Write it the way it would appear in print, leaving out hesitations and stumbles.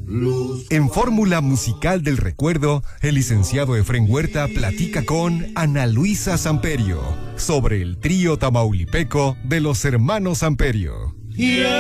En Fórmula Musical del Recuerdo, el licenciado Efrén Huerta platica con Ana Luisa Samperio sobre el trío tamaulipeco de los hermanos Samperio.